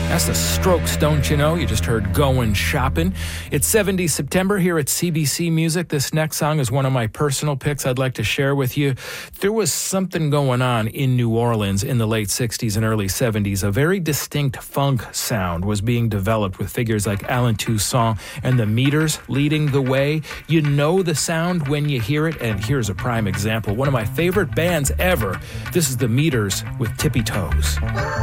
That's the Strokes, don't you know? You just heard Goin' Shopping. It's 70 September here at CBC Music. This next song is one of my personal picks I'd like to share with you. There was something going on in New Orleans in the late 60s and early 70s. A very distinct funk sound was being developed with figures like Allen Toussaint and the Meters leading the way. You know the sound when you hear it, and here's a prime example. One of my favorite bands ever. This is the Meters with Tippy Toes.